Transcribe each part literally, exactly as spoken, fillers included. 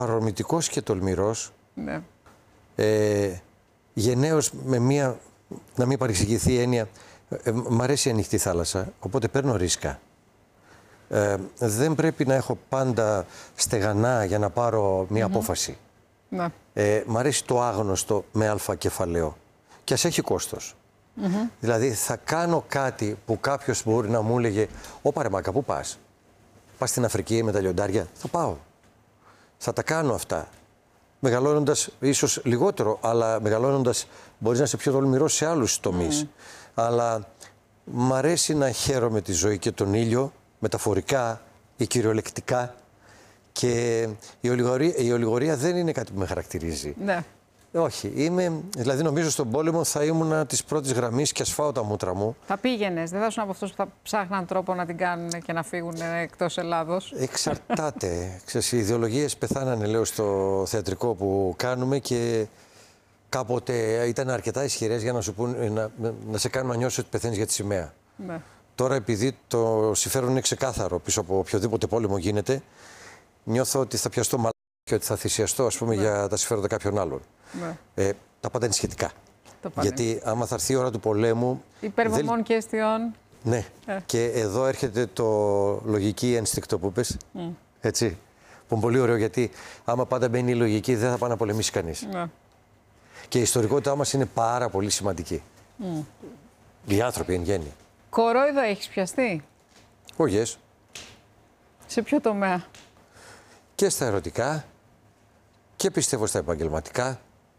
παρορμητικός και τολμηρός. Ναι. Ε, γενναίος με μία, να μην παρεξηγηθεί έννοια, ε, μ' αρέσει η ανοιχτή θάλασσα, οπότε παίρνω ρίσκα. Ε, δεν πρέπει να έχω πάντα στεγανά για να πάρω μία mm-hmm. απόφαση. Ναι. Ε, μ' αρέσει το άγνωστο με αλφα κεφαλαίο. Και ας έχει κόστος. Mm-hmm. Δηλαδή θα κάνω κάτι που κάποιος μπορεί να μου έλεγε «Ω ρε Μάκα, πού πας? Πας στην Αφρική με τα λιοντάρια?» Θα πάω. Θα τα κάνω αυτά. Μεγαλώνοντας ίσως λιγότερο, αλλά μεγαλώνοντας μπορείς να είσαι πιο τολμηρός σε άλλους τομείς. Mm. Αλλά μ' αρέσει να χαίρομαι τη ζωή και τον ήλιο, μεταφορικά ή κυριολεκτικά. Και η ολιγορία, η ολιγορία δεν είναι κάτι που με χαρακτηρίζει. Ναι. Όχι. Είμαι, δηλαδή νομίζω στον πόλεμο θα ήμουνα της πρώτης γραμμής και ασφάω τα μούτρα μου. Θα πήγαινες, δεν θα ήσουν από αυτούς που θα ψάχναν τρόπο να την κάνουν και να φύγουν εκτός Ελλάδος? Εξαρτάται. Ξέρεις, οι ιδεολογίες πεθάνανε, λέω, στο θεατρικό που κάνουμε και κάποτε ήταν αρκετά ισχυρές για να, σου πούν, να, να σε κάνουν να νιώσεις ότι πεθαίνεις για τη σημαία. Ναι. Τώρα, επειδή το συμφέρον είναι ξεκάθαρο πίσω από οποιοδήποτε πόλεμο γίνεται, νιώθω ότι θα πιαστώ μαλάκι και ότι θα θυσιαστώ, ας πούμε, ναι. για τα συμφέροντα κάποιων άλλων. Ναι. Ε, τα πάντα είναι σχετικά. Γιατί άμα θα έρθει η ώρα του πολέμου... Υπερβομών δεν... και αισθιών. Ναι. Ε. Και εδώ έρχεται το λογική ένστικτο που πες. Mm. Έτσι. Που είναι πολύ ωραίο, γιατί άμα πάντα μπαίνει η λογική δεν θα πάει να πολεμήσει κανείς. Ναι. Και η ιστορικότητά μας είναι πάρα πολύ σημαντική. Mm. Οι άνθρωποι εν γέννη. Κορόιδο έχεις πιαστεί? Όχι. Yes. Σε ποιο τομέα? Και στα ερωτικά και πιστεύω στα επαγγελματικά.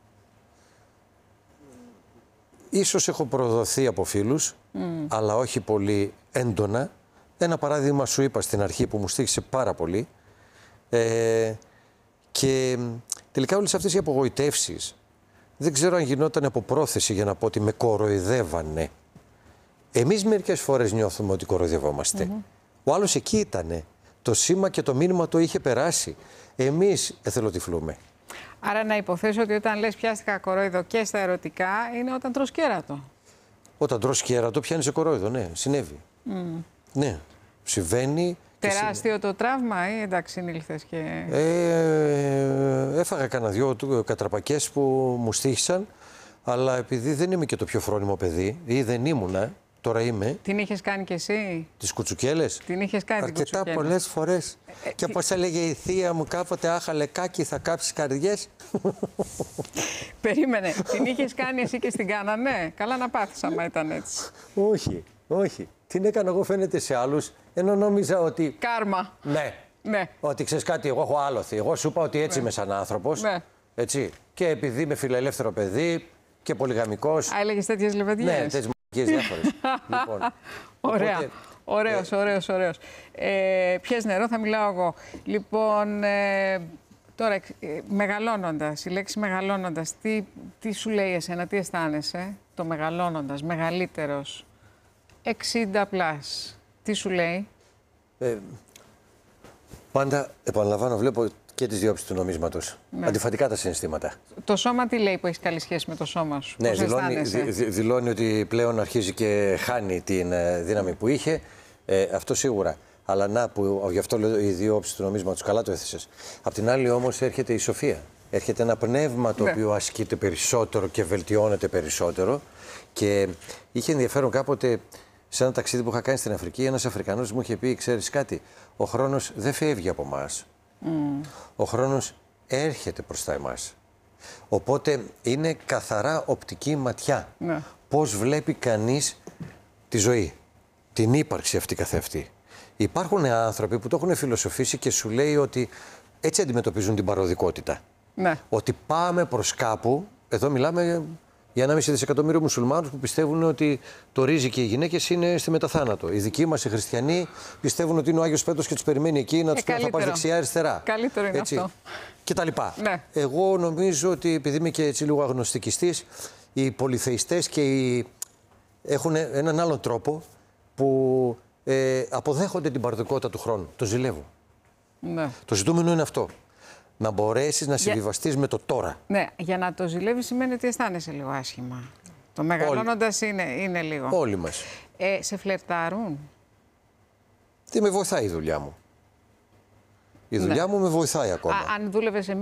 Ίσως έχω προδοθεί από φίλους, mm. αλλά όχι πολύ έντονα. Ένα παράδειγμα σου είπα στην αρχή που μου στοίχησε πάρα πολύ. Ε, και τελικά όλες αυτές οι απογοητεύσεις δεν ξέρω αν γινόταν από πρόθεση για να πω ότι με κοροϊδεύανε. Εμείς μερικές φορές νιώθουμε ότι κοροϊδευόμαστε. Mm-hmm. Ο άλλος εκεί ήτανε. Το σήμα και το μήνυμα το είχε περάσει. Εμείς εθελοτυφλούμε. Άρα να υποθέσω ότι όταν λες πιάστηκα κορόιδο και στα ερωτικά είναι όταν τρως κέρατο. Όταν τρως κέρατο πιάνεις κορόιδο, ναι, συνέβη. Mm. Ναι, συμβαίνει. Τεράστιο το τραύμα ή εντάξει συνήλθες και... Ε, έφαγα κανένα δυο κατραπακές που μου στοίχησαν, αλλά επειδή δεν είμαι και το πιο φρόνιμο παιδί ή δεν ήμουνα, τώρα είμαι. Την είχες κάνει κι εσύ? Τις κουτσουκέλες. Την είχες κάνει? Αρκετά πολλές φορές. Ε, και όπως τι... έλεγε η θεία μου κάποτε, άχα λεκάκι θα κάψεις καρδιές. Περίμενε, την είχες κάνει εσύ και στην κάνανε? Καλά να πάθεις άμα ήταν έτσι. Όχι, όχι. Την έκανα εγώ φαίνεται σε άλλους, ενώ νόμιζα ότι... Κάρμα. Ναι. Ναι. Ότι ξέρεις κάτι, εγώ έχω άλοθη. Εγώ σου είπα ότι έτσι ναι. είμαι σαν άνθρωπος. Ναι. Έτσι. Και επειδή είμαι φιλελεύθερο παιδί και πολυγαμικός. Α, έλεγες τέτοιες λεβεντιές? Ναι, τέτοιες μαγικές διάφορες. Λοιπόν, ωραία. Οπότε, ωραίος, ε... ωραίος, ωραίος. Ε, πιες νερό, θα μιλάω εγώ. Λοιπόν, ε, τώρα, ε, μεγαλώνοντας, η λέξη μεγαλώνοντας, τι, τι σου λέει εσένα, τι αισθάνεσαι, το μεγαλώνοντας, μεγαλύτερος, εξήντα πλας, τι σου λέει? Ε, πάντα, επαναλαμβάνω, βλέπω και τις διόψεις του νομίσματος. Ναι. Αντιφατικά τα συναισθήματα. Το σώμα τι λέει που έχεις καλή σχέση με το σώμα σου? Ναι, δηλώνει, δη, δη, δηλώνει ότι πλέον αρχίζει και χάνει την ε, δύναμη που είχε. Ε, αυτό σίγουρα. Αλλά να που γι' αυτό λέω οι δύο όψεις του νομίσματος, καλά το έθεσες. Απ' την άλλη όμως έρχεται η σοφία. Έρχεται ένα πνεύμα το ναι. οποίο ασκείται περισσότερο και βελτιώνεται περισσότερο. Και είχε ενδιαφέρον κάποτε σε ένα ταξίδι που είχα κάνει στην Αφρική, ένας Αφρικανός μου είχε πει: ξέρεις κάτι, ο χρόνος δεν φεύγει από εμάς. Mm. Ο χρόνος έρχεται μπροστά εμάς. Οπότε είναι καθαρά οπτική ματιά. Ναι. Πώς βλέπει κανείς τη ζωή, την ύπαρξη αυτή καθεαυτή. Υπάρχουν άνθρωποι που το έχουν φιλοσοφήσει και σου λέει ότι έτσι αντιμετωπίζουν την παροδικότητα. Ναι. Ότι πάμε προς κάπου, εδώ μιλάμε για ένα μισό δισεκατομμύριο μουσουλμάνους που πιστεύουν ότι το ρύζι και οι γυναίκες είναι στη μεταθάνατο. Οι δικοί μας οι χριστιανοί πιστεύουν ότι είναι ο Άγιος Πέτρος και τους περιμένει εκεί να ε, τους πει θα πας δεξιά-αριστερά. Καλύτερο είναι έτσι. Αυτό. Και τα λοιπά. Ναι. Εγώ νομίζω ότι επειδή είμαι και έτσι λίγο αγνωστικιστής, οι πολυθεϊστές και οι... έχουν έναν άλλον τρόπο που ε, αποδέχονται την παροδικότητα του χρόνου. Το ζηλεύω. Ναι. Το ζητούμενο είναι αυτό. Να μπορέσεις να συμβιβαστείς για... με το τώρα. Ναι, για να το ζηλεύεις σημαίνει ότι αισθάνεσαι λίγο άσχημα. Το μεγαλώνοντας είναι, είναι λίγο. Όλοι μας. Ε, σε φλερτάρουν? Τι με βοηθάει η δουλειά μου. Η δουλειά Ναι. μου με βοηθάει ακόμα. Α, αν δούλευε σε